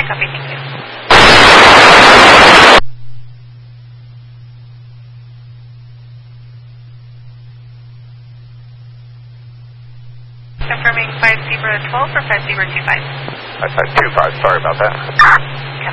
Copy, thank you. Confirming 5 Zebra 12 or 5 Zebra 25? 525, sorry about that.